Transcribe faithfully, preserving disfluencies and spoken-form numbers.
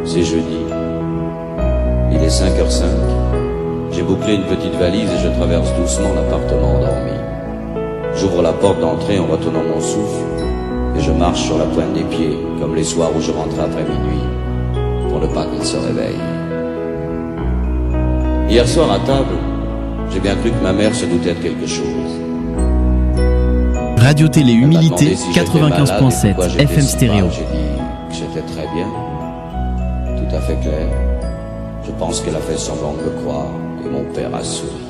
C'est jeudi. Il est cinq heures cinq. J'ai bouclé une petite valise et je traverse doucement l'appartement endormi. J'ouvre la porte d'entrée en retenant mon souffle et je marche sur la pointe des pieds, comme les soirs où je rentrais après minuit, pour ne pas qu'il se réveille. Hier soir à table, j'ai bien cru que ma mère se doutait de quelque chose. Radio Télé Humilité, si quatre-vingt-quinze virgule sept F M stéréo. J'ai dit que j'étais très bien, tout à fait clair. Je pense qu'elle a fait semblant de me croire et mon père a souri.